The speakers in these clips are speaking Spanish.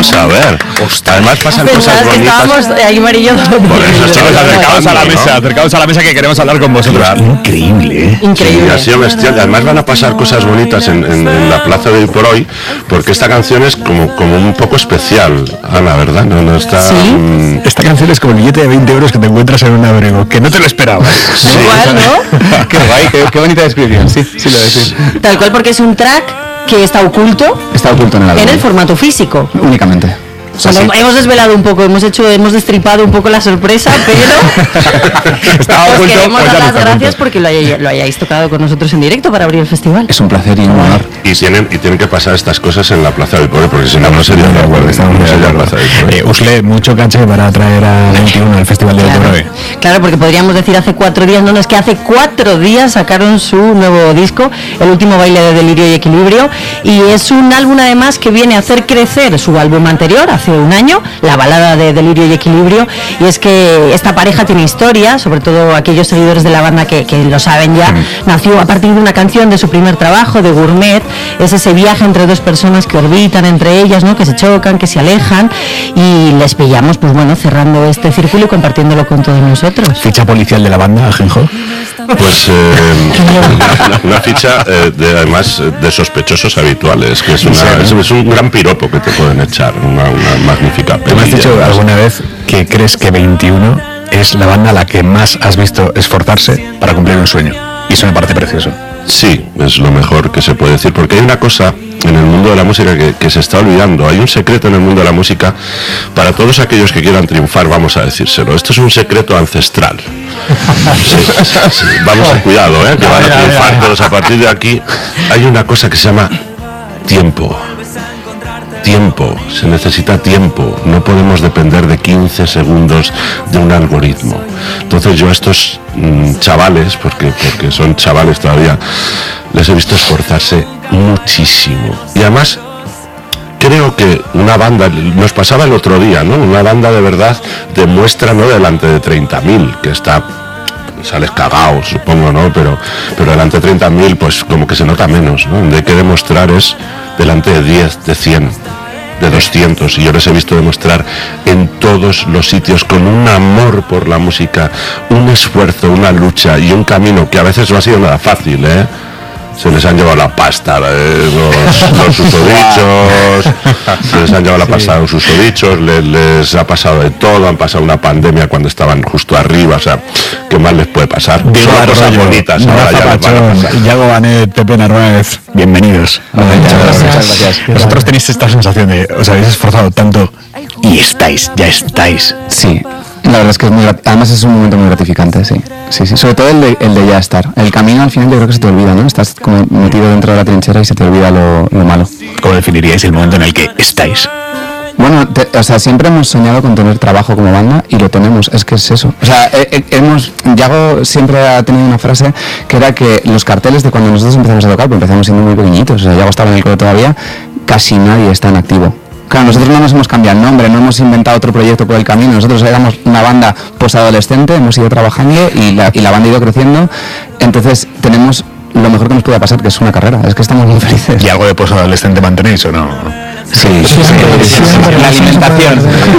vamos a ver. Además pasan cosas bonitas. Estábamos ahí, Marillo. Por eso estamos acercados a la mesa que queremos hablar con vosotros. Increíble, ¿eh? Increíble. Sí, ha sido bestial. Además van a pasar cosas bonitas en la plaza de hoy por hoy, porque esta canción es como un poco especial, Ana, ¿verdad? No está. ¿Sí? Esta canción es como el billete de 20 euros que te encuentras en un abrigo, que no te lo esperabas. Sí. Igual, ¿no? Qué guay, qué bonita descripción. Sí, lo decís. Tal cual, porque es un track que está oculto en el álbum. en el formato físico. Únicamente. O sea, Bueno, sí. hemos desvelado un poco, hemos destripado un poco la sorpresa, pero Estaba os oculto, queremos pues ya dar no las está gracias oculto. porque lo hayáis tocado con nosotros en directo para abrir el festival. Es un placer y un honor. Y tienen que pasar estas cosas en la plaza del pueblo, porque si no, no sería la plaza del pueblo. Usle, mucho caché para traer a 21 al Festival de Claro, Hoy. claro, porque podríamos decir hace 4 días, no, es que hace 4 días sacaron su nuevo disco, El último baile de delirio y equilibrio, y es un álbum además que viene a hacer crecer su álbum anterior, hace un año, la balada de Delirio y Equilibrio, y es que esta pareja tiene historia, sobre todo aquellos seguidores de la banda que lo saben ya, nació a partir de una canción de su primer trabajo, de Gourmet, es ese viaje entre dos personas que orbitan entre ellas, ¿no? Que se chocan, que se alejan, y les pillamos, pues bueno, cerrando este círculo y compartiéndolo con todos nosotros. Ficha policial de la banda, Ajenjo. Pues una ficha además de sospechosos habituales, que es un gran piropo que te pueden echar, una magnífica ¿Tú me has pelilla. dicho alguna vez que crees que 21 es la banda a la que más has visto esforzarse para cumplir un sueño? Y eso me parece precioso. Sí, es lo mejor que se puede decir, porque hay una cosa en el mundo de la música que se está olvidando. Hay un secreto en el mundo de la música para todos aquellos que quieran triunfar, vamos a decírselo. Esto es un secreto ancestral. Sí. Vamos a cuidado, que van a triunfar todos a partir de aquí. Hay una cosa que se llama tiempo. Se necesita tiempo, no podemos depender de 15 segundos de un algoritmo. Entonces yo a estos chavales, porque son chavales todavía, les he visto esforzarse muchísimo. Y además creo que una banda, nos pasaba el otro día, ¿no? Una banda de verdad demuestra, no delante de 30.000, que está, sales cagado, supongo, ¿no? Pero delante de 30.000, pues como que se nota menos, ¿no? Donde hay que demostrar es delante de 10, de 100, de 200, y yo les he visto demostrar en todos los sitios con un amor por la música, un esfuerzo, una lucha y un camino que a veces no ha sido nada fácil, Se les han llevado la pasta los susodichos, se les han llevado la pasta los susodichos, les ha pasado de todo, han pasado una pandemia cuando estaban justo arriba, o sea, ¿qué más les puede pasar? Son cosas bonitas, ahora ya les van a pasar. Yago Banet, Pepe Narváez, bienvenidos. Muchas gracias. Vosotros tenéis esta sensación de os habéis esforzado tanto y ya estáis. Sí, la verdad es que además es un momento muy gratificante, sí. Sobre todo el de ya estar. El camino al final yo creo que se te olvida, ¿no? Estás como metido dentro de la trinchera y se te olvida lo malo. ¿Cómo definiríais el momento en el que estáis? Bueno, siempre hemos soñado con tener trabajo como banda y lo tenemos, es que es eso. O sea, Yago siempre ha tenido una frase que era que los carteles de cuando nosotros empezamos a tocar, pues empezamos siendo muy pequeñitos, o sea, Yago estaba en el coro todavía, casi nadie está en activo. Claro, nosotros no nos hemos cambiado el nombre, no hemos inventado otro proyecto por el camino, nosotros éramos una banda posadolescente, hemos ido trabajando y la banda ha ido creciendo, entonces tenemos lo mejor que nos puede pasar, que es una carrera, es que estamos muy felices. ¿Y algo de posadolescente mantenéis o no? Sí, la alimentación.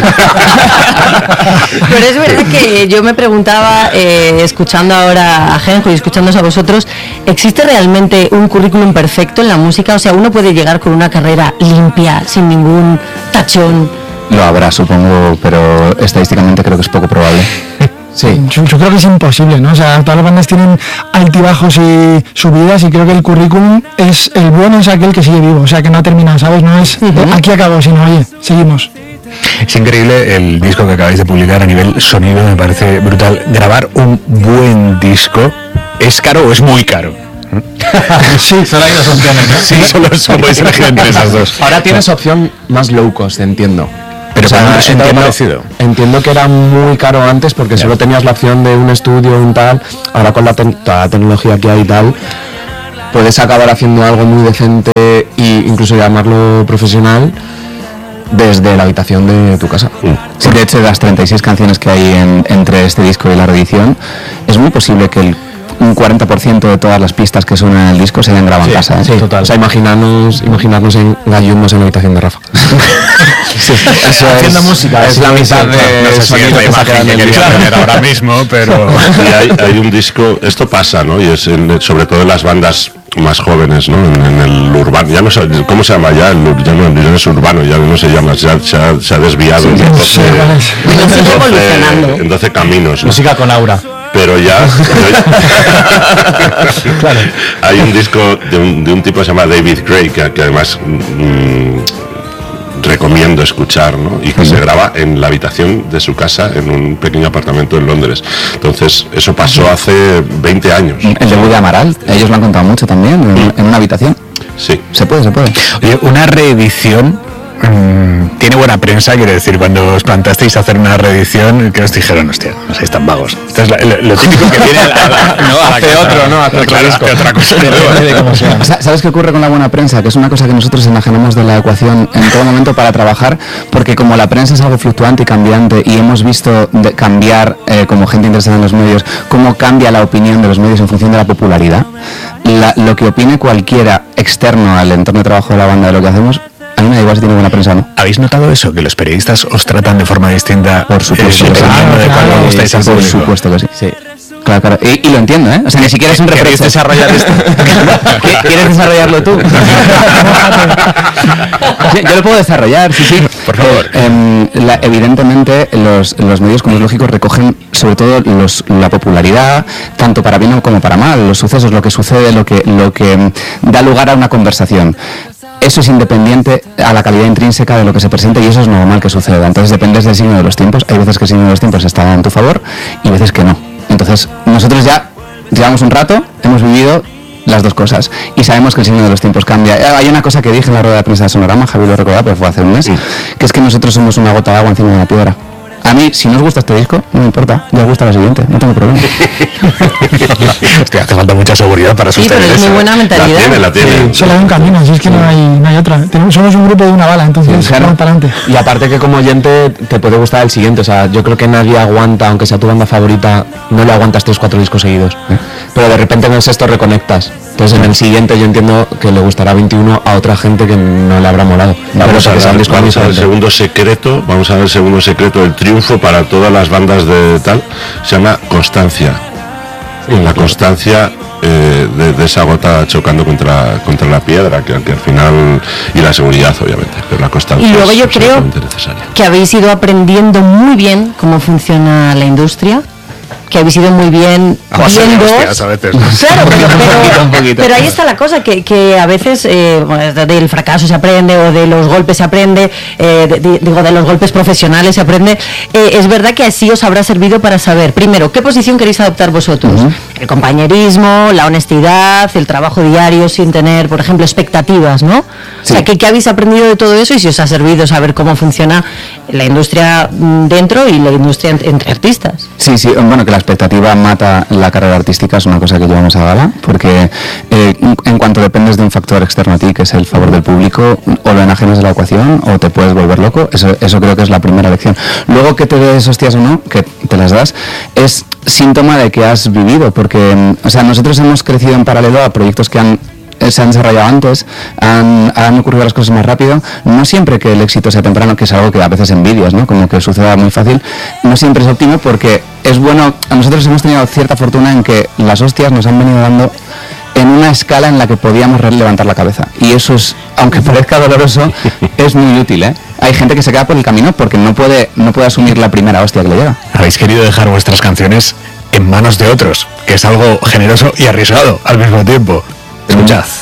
Pero es verdad que yo me preguntaba, escuchando ahora a Genjo y escuchándoos a vosotros, ¿existe realmente un currículum perfecto en la música? O sea, ¿uno puede llegar con una carrera limpia, sin ningún tachón? Lo habrá, supongo, pero estadísticamente creo que es poco probable. Sí. Yo creo que es imposible, ¿no? O sea, todas las bandas tienen altibajos y subidas y creo que el currículum es el bueno, es aquel que sigue vivo, o sea, que no ha terminado, ¿sabes? No es aquí acabó, sino oye, seguimos. Es increíble el disco que acabáis de publicar a nivel sonido, me parece brutal. Grabar un buen disco, ¿es caro o es muy caro? Sí, solo hay dos opciones, ¿no? Sí, solo podéis elegir entre esas dos. Ahora tienes opción más low cost, entiendo. Pero con un resultado parecido. Entiendo que era muy caro antes porque solo tenías la opción de un estudio, un tal. Ahora con toda la tecnología que hay y tal, puedes acabar haciendo algo muy decente e incluso llamarlo profesional desde la habitación de tu casa. Sí, de hecho, de las 36 canciones que hay entre este disco y la reedición, es muy posible que un 40% de todas las pistas que suenan en el disco se hayan grabado en casa. Sí, total. O sea, imaginarnos en gallumbos en la habitación de Rafa. Sí, Eso haciendo música. Es la mitad de no sé si es la imagen que quería tener ahora mismo, pero... Y hay un disco, esto pasa, ¿no? Y es sobre todo en las bandas más jóvenes, ¿no? En el urbano, ya no sé, ¿cómo se llama ya? Ya no es urbano, ya no se llama, se ha desviado en 12 caminos, ¿no? Música con aura. Pero ya claro. Hay un disco de un tipo que se llama David Gray, que además recomiendo escuchar, ¿no? Y que se graba en la habitación de su casa en un pequeño apartamento en Londres. Entonces eso pasó hace 20 años. El debut de Amaral, ellos lo han contado mucho también, en una habitación. Sí. Se puede. Oye, una reedición tiene buena prensa, quiero decir, cuando os plantasteis a hacer una reedición, que os dijeron, hostia, no seáis tan vagos. Esto es lo típico que viene hace otra cosa. ¿Sabes qué ocurre con la buena prensa? Que es una cosa que nosotros enajenamos de la ecuación en todo momento para trabajar, porque como la prensa es algo fluctuante y cambiante, y hemos visto cambiar, como gente interesada en los medios, cómo cambia la opinión de los medios en función de la popularidad, lo que opine cualquiera externo al entorno de trabajo de la banda de lo que hacemos, a mí me da igual si tiene buena prensa o no. ¿Habéis notado eso? Que los periodistas os tratan de forma distinta. Por supuesto. Por supuesto que sí. Claro. Y lo entiendo, ¿eh? O sea, ni siquiera es un reproche. ¿Quieres desarrollar esto? ¿Quieres desarrollarlo tú? Yo lo puedo desarrollar, sí. Por favor. Evidentemente, los medios, como es lógico, recogen sobre todo la popularidad, tanto para bien como para mal, los sucesos, lo que sucede, lo que da lugar a una conversación. Eso es independiente a la calidad intrínseca de lo que se presenta, y eso es normal que suceda. Entonces dependes del signo de los tiempos. Hay veces que el signo de los tiempos está en tu favor y veces que no. Entonces nosotros ya llevamos un rato, hemos vivido las dos cosas y sabemos que el signo de los tiempos cambia. Hay una cosa que dije en la rueda de prensa de Sonorama, Javi lo recordaba, pero fue hace un mes, que es que nosotros somos una gota de agua encima de una piedra. A mí, si no os gusta este disco, no me importa, ya os gusta la siguiente, no tengo problema. Hostia, hace falta mucha seguridad para sostener pero es muy buena mentalidad. La tiene. Solo hay un camino, así es que no hay otra. Somos un grupo de una bala, entonces vamos para adelante. Y aparte que como oyente te puede gustar el siguiente, o sea, yo creo que nadie aguanta, aunque sea tu banda favorita, no le aguantas 3-4 discos seguidos. Pero de repente en el sexto reconectas. Entonces en el siguiente yo entiendo que le gustará 21 a otra gente que no le habrá molado. Vamos a ver el segundo secreto, el triunfo para todas las bandas de tal, se llama constancia. La constancia de esa gota chocando contra la piedra, que al final, y la seguridad obviamente, pero la constancia. Y luego yo creo que habéis ido aprendiendo muy bien cómo funciona la industria, que habéis ido muy bien viendo. Claro, pero ahí está la cosa, que a veces del fracaso se aprende, o de los golpes se aprende, de los golpes profesionales se aprende. Es verdad que así os habrá servido para saber, primero, qué posición queréis adoptar vosotros. El compañerismo, la honestidad, el trabajo diario sin tener, por ejemplo, expectativas, ¿no? Sí. O sea, ¿qué habéis aprendido de todo eso y si os ha servido saber cómo funciona la industria dentro y la industria entre artistas? Sí, bueno, que la expectativa mata la carrera artística es una cosa que llevamos a gala, porque en cuanto dependes de un factor externo a ti, que es el favor del público, o lo enajenas de la ecuación o te puedes volver loco. Eso creo que es la primera lección. Luego, que te des hostias o no, que te las das, es síntoma de que has vivido, porque o sea, nosotros hemos crecido en paralelo a proyectos que se han desarrollado antes, han ocurrido las cosas más rápido. No siempre que el éxito sea temprano, que es algo que a veces envidias, ¿no? Como que suceda muy fácil, no siempre es óptimo, porque es bueno. Nosotros hemos tenido cierta fortuna en que las hostias nos han venido dando en una escala en la que podíamos levantar la cabeza, y eso es, aunque parezca doloroso, es muy útil, ¿eh? Hay gente que se queda por el camino porque no puede asumir la primera hostia que le llega. Habéis querido dejar vuestras canciones en manos de otros, que es algo generoso y arriesgado al mismo tiempo. Escuchad.